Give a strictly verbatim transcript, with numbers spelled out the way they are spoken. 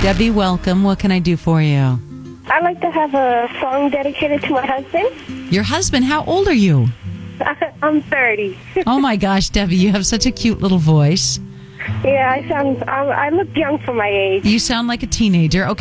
Debbie, welcome. What can I do for you? I'd like to have a song dedicated to my husband. Your husband, how old are you? I'm thirty. Oh my gosh, Debbie, you have such a cute little voice. Yeah, I sound. I, I look young for my age. You sound like a teenager. Okay.